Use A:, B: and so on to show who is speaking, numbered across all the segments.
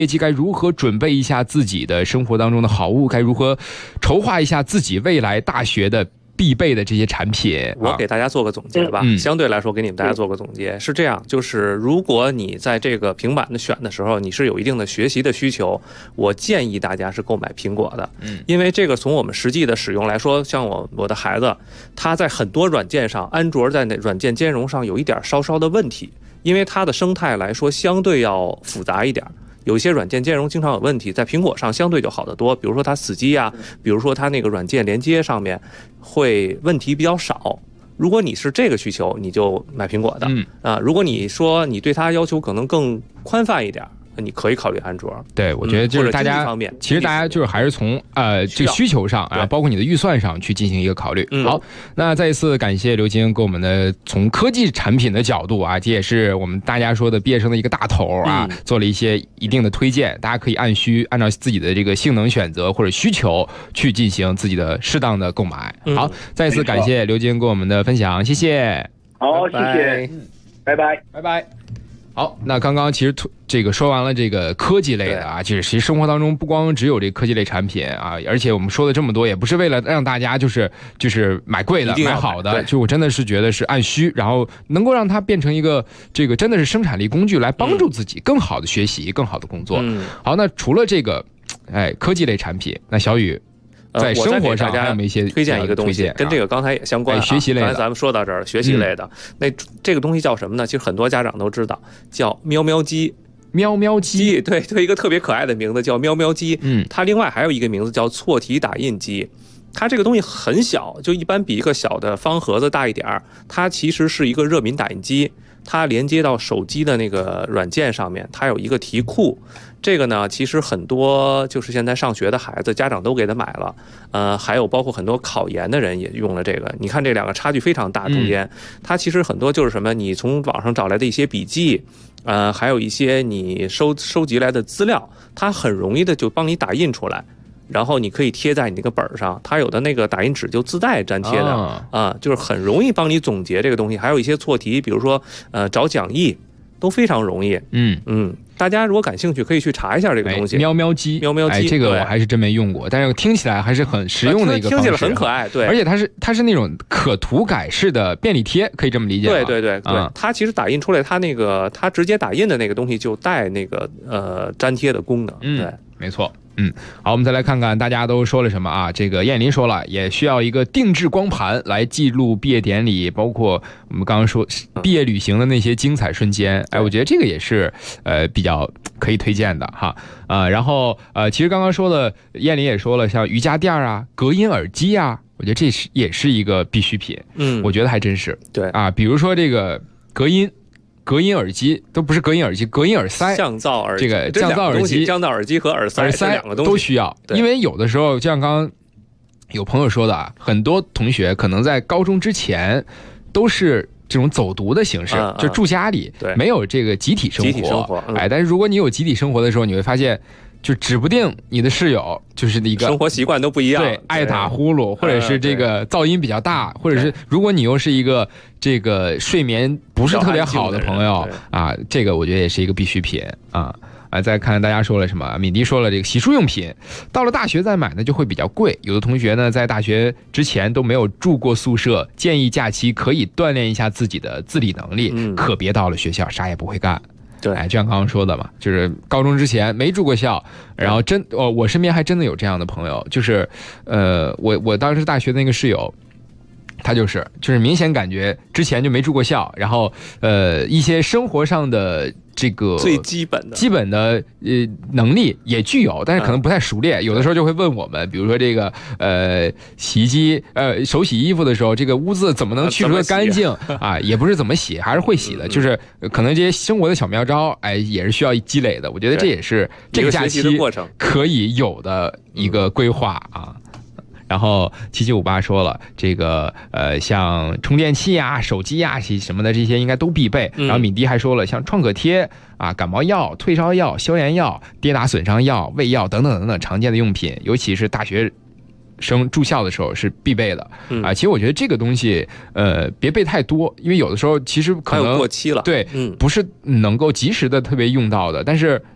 A: 业绩该如何准备一下自己的生活当中的好物，该如何筹划一下自己未来大学的必备的这些产品。
B: 我给大家做个总结吧，相对来说给你们大家做个总结是这样，就是如果你在这个平板的选的时候，你是有一定的学习的需求，我建议大家是购买苹果的，因为这个从我们实际的使用来说，像我的孩子，他在很多软件上，安卓在软件兼容上有一点稍稍的问题，因为它的生态来说相对要复杂一点。有一些软件兼容经常有问题，在苹果上相对就好得多，比如说它死机啊，比如说它那个软件连接上面会问题比较少。如果你是这个需求，你就买苹果的，如果你说你对它要求可能更宽泛一点，你可以考虑安卓。
A: 对，我觉得就是大家，其实大家就是还是从这个需求上啊，包括你的预算上去进行一个考虑。好，那再一次感谢刘晶给我们的从科技产品的角度啊，这也是我们大家说的毕业生的一个大头啊，做了一些一定的推荐，大家可以按照自己的这个性能选择或者需求去进行自己的适当的购买。好，再一次感谢刘晶给我们的分享，谢谢。
C: 好，谢谢，拜拜，
A: 拜拜。好，那刚刚其实这个说完了这个科技类的啊，其实生活当中不光只有这科技类产品啊，而且我们说的这么多，也不是为了让大家就是买贵的、买好的，就我真的是觉得是按需，然后能够让它变成一个这个真的是生产力工具，来帮助自己更好的学习、更好的工作。好，那除了这个科技类产品，那小雨在生活上还有没有一些
B: 推荐一个东西，跟这个刚才也相关，
A: 学习类的。
B: 刚才咱们说到这儿，学习类的，那这个东西叫什么呢？其实很多家长都知道，叫喵喵机。
A: 喵喵机，
B: 对，一个特别可爱的名字叫喵喵机。它另外还有一个名字叫错题打印机。它这个东西很小，就一般比一个小的方盒子大一点，它其实是一个热敏打印机，它连接到手机的那个软件上面，它有一个题库。这个呢，其实很多就是现在上学的孩子，家长都给他买了，还有包括很多考研的人也用了这个。你看这两个差距非常大，中间它其实很多就是什么，你从网上找来的一些笔记，还有一些你收集来的资料，它很容易的就帮你打印出来。然后你可以贴在你那个本上，它有的那个打印纸就自带粘贴的就是很容易帮你总结这个东西。还有一些错题，比如说找讲义都非常容易。大家如果感兴趣，可以去查一下这个东西。
A: 喵喵机，这个我还是真没用过，但是听起来还是很实用的一个方式，
B: 听起来很可爱。对，
A: 而且它是那种可涂改式的便利贴，可以这么理解吗？
B: 对，它其实打印出来，它直接打印的那个东西就带那个粘贴的功能。对，
A: 没错。好，我们再来看看大家都说了什么啊？这个燕林说了，也需要一个定制光盘来记录毕业典礼，包括我们刚刚说毕业旅行的那些精彩瞬间。我觉得这个也是比较可以推荐的哈。然后其实刚刚说的燕林也说了，像瑜伽垫啊、隔音耳机啊，我觉得这也是一个必需品。我觉得还真是。
B: 对
A: 啊，比如说这个隔音耳机都不是隔音耳机，隔音耳塞、
B: 降噪耳机，
A: 这个降噪
B: 耳机和耳塞两个东西
A: 都需要。因为有的时候，就像刚刚有朋友说的啊，很多同学可能在高中之前都是这种走读的形式，就住家里，没有这个集体生活。但是如果你有集体生活的时候，你会发现，就指不定你的室友就是一个
B: 生活习惯都不一样，
A: 对，爱打呼噜，或者是这个噪音比较大，或者是如果你又是一个这个睡眠不是特别好的朋友啊，这个我觉得也是一个必需品啊。再看看大家说了什么，敏迪说了，这个洗漱用品到了大学再买呢就会比较贵，有的同学呢在大学之前都没有住过宿舍，建议假期可以锻炼一下自己的自理能力，可别到了学校啥也不会干。
B: 对，
A: 就像刚刚说的嘛，就是高中之前没住过校，然后我身边还真的有这样的朋友，就是我当时大学的那个室友，他就是明显感觉之前就没住过校，然后一些生活上的这个
B: 最基本
A: 的能力也具有，但是可能不太熟练，有的时候就会问我们，比如说这个洗衣机手洗衣服的时候，这个污渍怎么能去除的干净啊？也不是怎么洗，还是会洗的，就是可能这些生活的小妙招，也是需要积累的。我觉得这也是这个假期可以有的一个规划啊。然后7758说了，这个像充电器啊、手机啊什么的这些应该都必备。然后敏迪还说了，像创可贴啊、感冒药、退烧药、消炎药、跌打损伤药、胃药等等等等常见的用品，尤其是大学生住校的时候是必备的啊。其实我觉得这个东西别备太多，因为有的时候其实可能
B: 过期了，
A: 对，不是能够及时的特别用到的，但是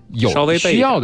A: 有
B: 稍微
A: 需要的